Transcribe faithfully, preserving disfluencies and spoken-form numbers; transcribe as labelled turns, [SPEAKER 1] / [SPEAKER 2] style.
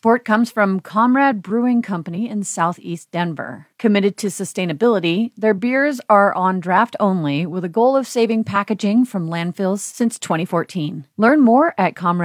[SPEAKER 1] support comes from Comrade Brewing Company in Southeast Denver. Committed to sustainability, their beers are on draft only with a goal of saving packaging from landfills since twenty fourteen. Learn more at comrade